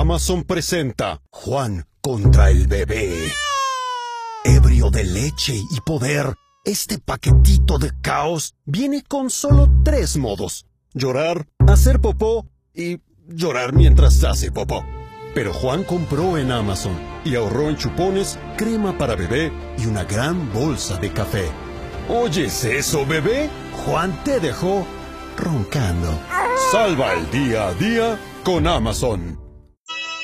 Amazon presenta Juan contra el bebé. Ebrio de leche y poder, este paquetito de caos viene con solo 3 modos: llorar, hacer popó y llorar mientras hace popó. Pero Juan compró en Amazon y ahorró en chupones, crema para bebé y una gran bolsa de café. ¿Oyes eso, bebé? Juan te dejó roncando. Salva el día a día con Amazon.